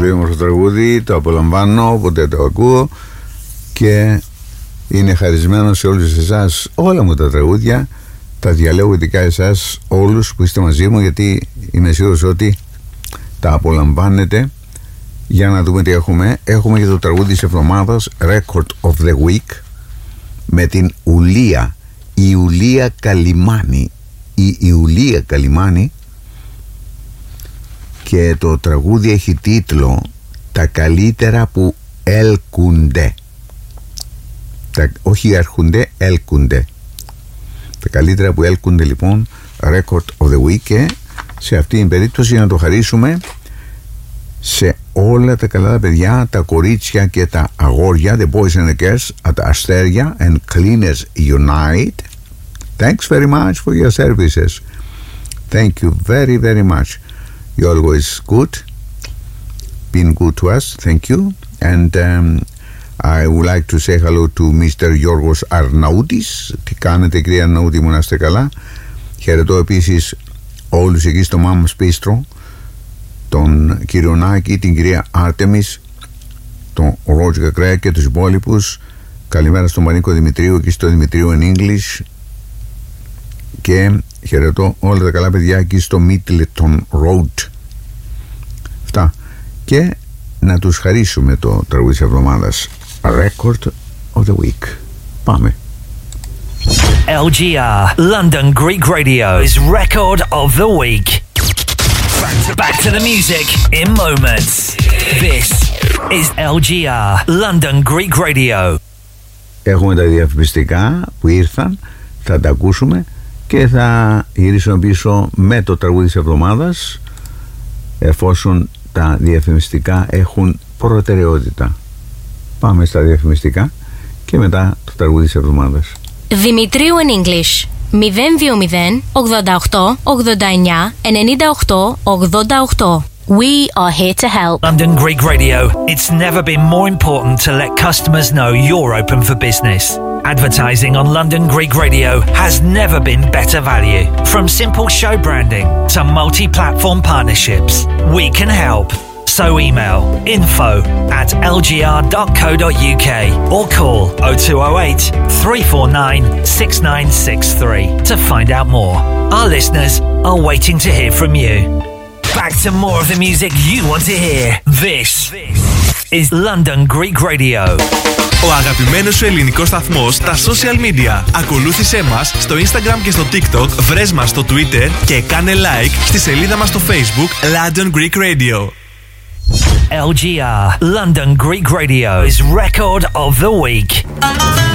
πολύ όμορφο τραγούδι, το απολαμβάνω όποτε το ακούω και είναι χαρισμένο σε όλους εσάς. Όλα μου τα τραγούδια τα διαλέγω ειδικά εσάς όλους που είστε μαζί μου, γιατί είμαι σίγουρος ότι τα απολαμβάνετε. Για να δούμε τι έχουμε. Έχουμε και το τραγούδι της εβδομάδας, Record of the Week, με την Ουλία, η Ιουλία Καλιμάνη, η Ιουλία Καλιμάνη, και το τραγούδι έχει τίτλο «Τα καλύτερα που έλκουνται». Όχι έρχονται, έλκουνται. Τα καλύτερα που έλκουνται, λοιπόν, Record of the Week, και σε αυτή την περίπτωση να το χαρίσουμε σε όλα τα καλά παιδιά, τα κορίτσια και τα αγόρια, the boys and the girls at Αστέρια and Cleaners Unite. Thanks very much for your services. Thank you very very much. You're always good, been good to us. Thank you. And I would like to say hello to Mr. Γιώργος Αρναούτης. Τι κάνετε, κυρία Αρναούτη μου, να είστε καλά. Χαιρετώ επίσης όλους εκεί στο Μάμας Πίστρο, τον κύριο Νάκη, την κυρία Άρτεμις, τον Ρότζ Κακρέα και τους υπόλοιπους. Καλημέρα στον Πανίκο Δημητρίου και στο Δημητρίου in English. Και χαιρετώ όλα τα καλά παιδιά εκεί στο Middleton Road. Αυτά. Και να τους χαρίσουμε το τραγούδι της εβδομάδας, Record of the Week. Πάμε. LGR London Greek Radio's Record of the Week. Back to the music in moments. This is LGR London Greek Radio. Έχουμε τα διαφημιστικά που ήρθαν, θα τα ακούσουμε και θα γυρίσουμε πίσω με το τραγούδι της εβδομάδας, εφόσον τα διαφημιστικά έχουν προτεραιότητα. Πάμε στα διαφημιστικά και μετά το τραγούδι της εβδομάδας. Δημητρίου in English 020 88 89 98 88. We are here to help. London Greek Radio. It's never been more important to let customers know you're open for business. Advertising on London Greek Radio has never been better value. From simple show branding to multi-platform partnerships, we can help. So email info@lgr.co.uk or call 0208 349 6963 to find out more. Our listeners are waiting to hear from you. Back to more of the music you want to hear. This is London Greek Radio. Ο αγαπημένος σου ελληνικός σταθμός στα social media. Ακολούθησέ μας στο Instagram και στο TikTok, βρες μας στο Twitter και κάνε like στη σελίδα μας στο Facebook London Greek Radio. LGR London Greek Radio's Record of the Week.